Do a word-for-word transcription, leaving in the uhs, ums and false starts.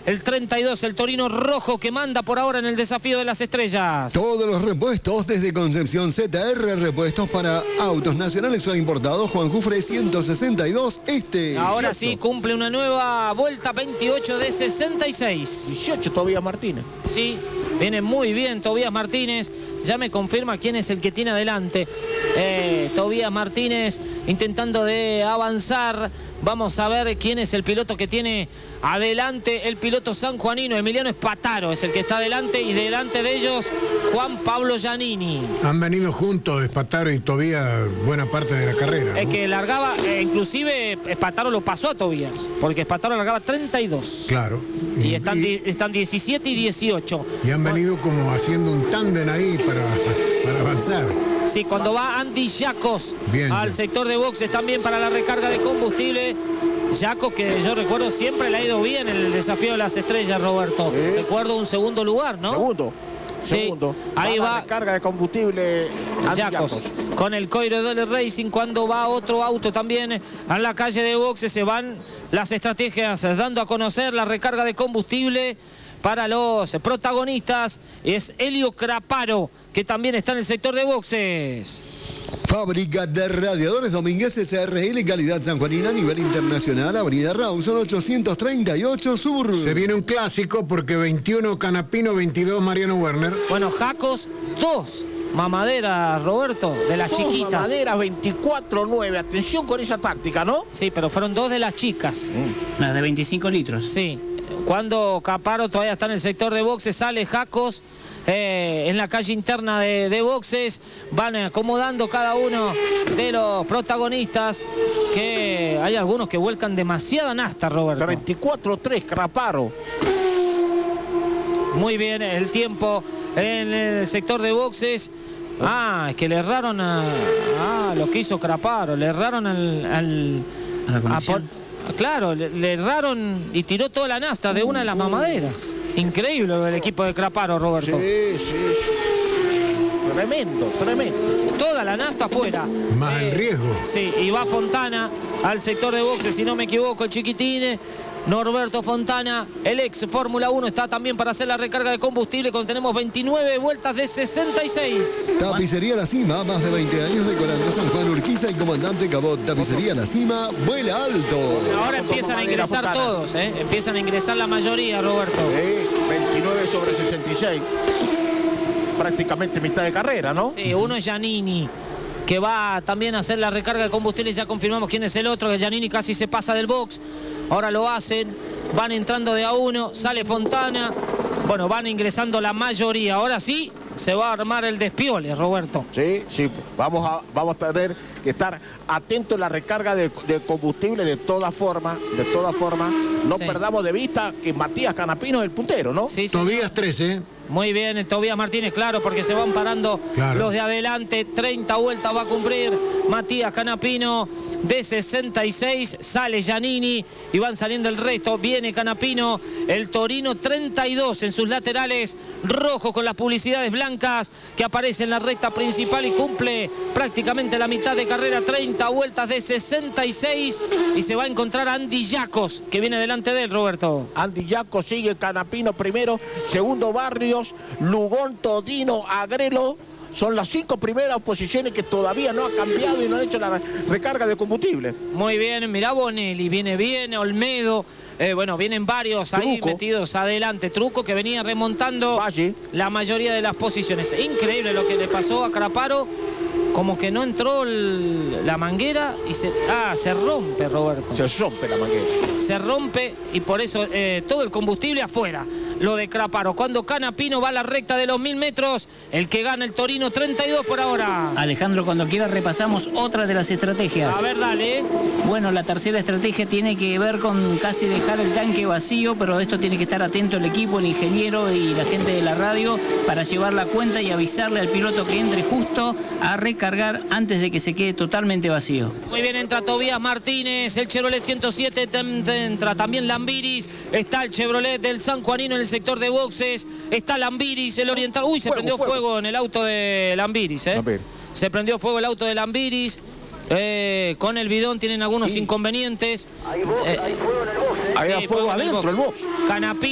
el treinta y dos, el Torino Rojo, que manda por ahora en el desafío de las estrellas. Todos los repuestos desde Concepción Z R, repuestos para autos nacionales o importados. Juan Jufre ciento sesenta y dos, este. Ahora sí, cumple una nueva vuelta, veintiocho de sesenta y seis. dieciocho Tobías Martínez. Sí, viene muy bien Tobías Martínez. Ya me confirma quién es el que tiene adelante. Eh, Tobías Martínez intentando de avanzar. Vamos a ver quién es el piloto que tiene adelante. El piloto sanjuanino, Emiliano Espataro, es el que está adelante. Y delante de ellos, Juan Pablo Giannini. Han venido juntos Espataro y Tobías buena parte de la carrera, ¿no? Es que largaba, eh, inclusive Espataro lo pasó a Tobías, porque Espataro largaba treinta y dos. Claro. Y, y están, y, están diecisiete y dieciocho. Y han venido como haciendo un tándem ahí para, para avanzar. Sí, cuando va Andy Yacos al sector de boxes también para la recarga de combustible. Yacos, que yo recuerdo siempre le ha ido bien en el desafío de las estrellas, Roberto. Sí. Recuerdo un segundo lugar, ¿no? Segundo. Sí. Segundo. Ahí va. La recarga de combustible Yacos con el Coiro Dole Racing. Cuando va otro auto también a la calle de boxes, se van las estrategias dando a conocer la recarga de combustible para los protagonistas. Es Helio Craparo, que también está en el sector de boxes. Fábrica de radiadores Domínguez S R L, calidad sanjuanina a nivel internacional. Avenida Rawson ochocientos treinta y ocho Sur. Se viene un clásico porque veintiuno Canapino, veintidós Mariano Werner. Bueno, Jacos, dos mamaderas, Roberto, de las dos chiquitas. Mamaderas, veinticuatro nueve. Atención con esa táctica, ¿no? Sí, pero fueron dos de las chicas. Mm. Las de veinticinco litros. Sí. Cuando Caparo todavía está en el sector de boxes, sale Jacos eh, en la calle interna de, de boxes. Van acomodando cada uno de los protagonistas, que hay algunos que vuelcan demasiada nafta, Roberto. treinta y cuatro tres, Craparo. Muy bien el tiempo en el sector de boxes. Ah, es que le erraron a, ah, lo que hizo Craparo, le erraron al... al a la conexión. A, claro, le, le erraron y tiró toda la nafta de una de las mamaderas. Increíble lo del equipo de Craparo, Roberto. Sí, sí, sí. Tremendo, tremendo. Toda la nafta afuera. Más eh, el riesgo. Sí, y va Fontana al sector de boxes, si no me equivoco, el chiquitín. Norberto Fontana, el ex Fórmula uno, está también para hacer la recarga de combustible cuando tenemos veintinueve vueltas de sesenta y seis. Tapicería La Cima, más de veinte años decorando San Juan Urquiza y Comandante Cabot. Tapicería La Cima, vuela alto. Ahora empiezan a ingresar todos, ¿eh? Empiezan a ingresar la mayoría, Roberto. Sí, veintinueve sobre sesenta y seis. Prácticamente mitad de carrera, ¿no? Sí, uno es Giannini, que va también a hacer la recarga de combustible. Ya confirmamos quién es el otro, que Giannini casi se pasa del box. Ahora lo hacen, van entrando de a uno, sale Fontana. Bueno, van ingresando la mayoría. Ahora sí, se va a armar el despiole, Roberto. Sí, sí, vamos a, vamos a tener que estar atentos a la recarga de, de combustible de todas formas, de todas formas. No sí. perdamos de vista que Matías Canapino es el puntero, ¿no? Sí, Tobías trece. Muy bien, el Tobías Martínez, claro, porque se van parando claro. los de adelante. treinta vueltas va a cumplir Matías Canapino de sesenta y seis. Sale Giannini y van saliendo el resto. Viene Canapino, el Torino treinta y dos en sus laterales. Rojo con las publicidades blancas que aparece en la recta principal y cumple prácticamente la mitad de carrera. treinta vueltas de sesenta y seis. Y se va a encontrar Andy Yacos, que viene delante de él, Roberto. Andy Yacos sigue, Canapino primero, segundo Barrios, Lugón, Todino, Agrelo. Son las cinco primeras posiciones que todavía no ha cambiado y no han hecho la recarga de combustible. Muy bien, mirá Bonelli, viene bien, Olmedo. Eh, bueno, vienen varios Truco. ahí metidos adelante. Truco, que venía remontando Valle. la mayoría de las posiciones. Increíble lo que le pasó a Craparo. Como que no entró el, la manguera y se... Ah, se rompe, Roberto. Se rompe la manguera. Se rompe y por eso eh, todo el combustible afuera. Lo de Craparo. Cuando Canapino va a la recta de los mil metros, el que gana el Torino treinta y dos por ahora. Alejandro, cuando quiera repasamos otra de las estrategias. A ver, dale. Bueno, la tercera estrategia tiene que ver con casi dejar el tanque vacío, pero esto tiene que estar atento el equipo, el ingeniero y la gente de la radio para llevar la cuenta y avisarle al piloto que entre justo a recargar antes de que se quede totalmente vacío. Muy bien, entra Tobías Martínez, el Chevrolet ciento siete, entra también Lambiris, está el Chevrolet del sanjuanino en el sector de boxes, está Lambiris, el oriental. Uy, se fuego, prendió fuego. fuego en el auto de Lambiris, ¿eh? Se prendió fuego el auto de Lambiris. Eh, con el bidón tienen algunos sí. inconvenientes. Hay, box, eh, hay fuego en el box. ¿eh? Hay sí, fuego, fuego adentro el box. Canapino.